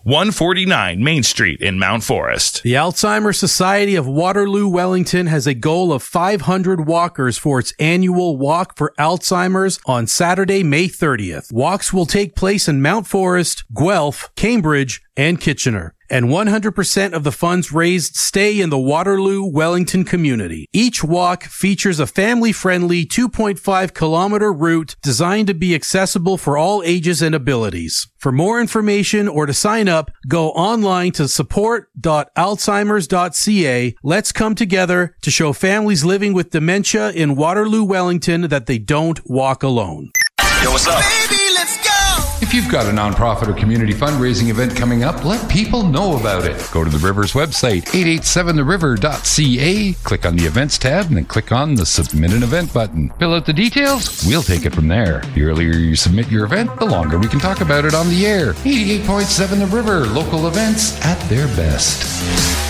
149 Main Street in Mount Forest. The Alzheimer's Society of Waterloo Wellington has a goal of 500 walkers for its annual Walk for Alzheimer's on Saturday, May 30th. Walks will take place in Mount Forest, Guelph, Cambridge, and Kitchener. And 100% of the funds raised stay in the Waterloo Wellington community. Each walk features a family-friendly 2.5-kilometer route designed to be accessible for all ages and abilities. For more information or to sign up, go online to support.alzheimers.ca. Let's come together to show families living with dementia in Waterloo Wellington that they don't walk alone. Yo, what's up? Baby, let's go! If you've got a nonprofit or community fundraising event coming up, let people know about it. Go to the Rivers website, 887theriver.ca, click on the events tab, and then click on the Submit an Event button. Fill out the details, we'll take it from there. The earlier you submit your event, the longer we can talk about it on the air. 88.7 The River, local events at their best.